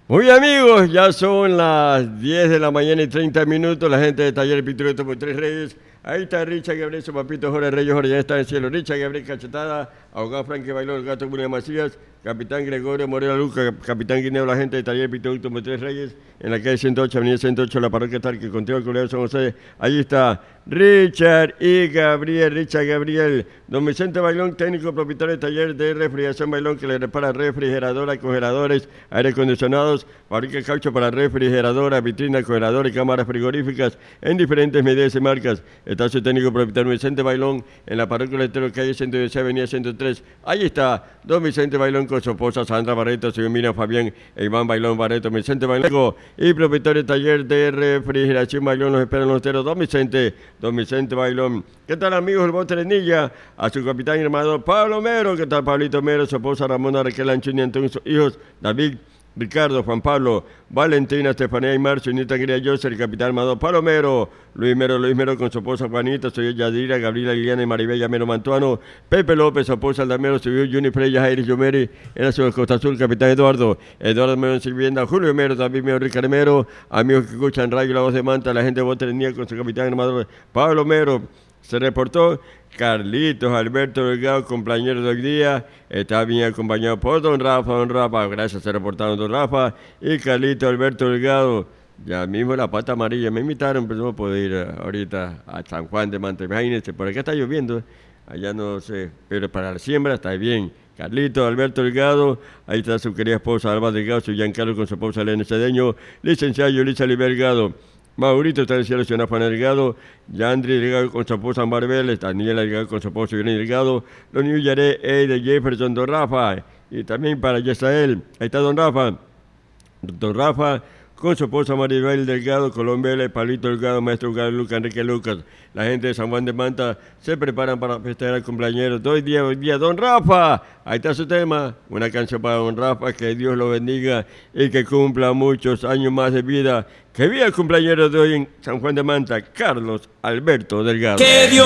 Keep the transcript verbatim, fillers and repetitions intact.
Muy bien, amigos, ya son las diez de la mañana y treinta minutos. La gente de Taller Pintureto por Tres Reyes. Ahí está Richard Gabriel, su papito Jorge Reyes, Jorge ya está en el cielo. Richard Gabriel Cachetada, abogado Frankie Bailón, el gato William Macías, capitán Gregorio Moreno Luca, capitán Guineo, la gente de Taller Pintureto por Tres Reyes, en la calle ciento ocho, avenida ciento ocho, la parroquia Tarque, contigo el colegio San José. Allí está Richard y Gabriel, Richard Gabriel. Don Vicente Bailón, técnico propietario de taller de refrigeración Bailón, que le repara refrigeradoras, congeladores, aire acondicionados, fabrica caucho para refrigeradoras, vitrinas, congeladores y cámaras frigoríficas en diferentes medidas y marcas. Está su técnico propietario Vicente Bailón en la parroquia Letero, calle ciento dieciséis, avenida ciento tres. Ahí está don Vicente Bailón con su esposa Sandra Barreto, su Miriam Fabián e Iván Bailón Barreto. Vicente Bailón y propietario de taller de refrigeración Bailón, los esperan los teros. Don Vicente, don Vicente Bailón. ¿Qué tal, amigos del Bote de Nilla? A su capitán y hermano Pablo Mero. ¿Qué tal, Pablito Mero? Su esposa Ramona Raquel Anchuni, Antonio, sus hijos David, Ricardo, Juan Pablo, Valentina, Estefanía y Marcio, Nita Quería José, el capitán armado Palomero, Luis Mero, Luis Mero con su esposa Juanita, soy Yadira, Gabriela, Liliana y Maribella Mero Mantuano, Pepe López, su esposa Aldamero, su hijo Juni Freya, Jair Yomeri, en la ciudad de Costa Azul, capitán Eduardo, Eduardo Mero en Sirvienda, Julio Mero, David Mero, Ricardo Mero, amigos que escuchan Radio La Voz de Manta, la gente de Boterenía con su capitán armado Pablo Mero. Se reportó Carlitos Alberto Delgado, compañero de hoy día. Está bien acompañado por don Rafa, don Rafa. Gracias, se reportaron don Rafa y Carlitos Alberto Delgado. Ya mismo la pata amarilla me invitaron, pero no puedo ir ahorita a San Juan de Manta. Imagínense, por acá está lloviendo. Allá no sé, pero para la siembra está bien. Carlitos Alberto Delgado, ahí está su querida esposa Alba Delgado, su Giancarlo con su esposa Elena Cedeño, licenciado Yulisa Delgado. Maurito está en el cielo, señor Juan Delgado, Yandri Delgado con su esposa Marbeles, Daniela Delgado con su esposa Irene Delgado, los niños Yaré, E de Jefferson, don Rafa, y también para Yesael, ahí está don Rafa, don Rafa, con su esposa Maribel Delgado, Colombia, Palito Delgado, Maestro Delgado, Lucas, Enrique Lucas. La gente de San Juan de Manta se preparan para festejar al cumpleaños. Hoy día, hoy día, don Rafa. Ahí está su tema. Una canción para don Rafa, que Dios lo bendiga y que cumpla muchos años más de vida. Que viva el cumpleaños de hoy en San Juan de Manta, Carlos Alberto Delgado.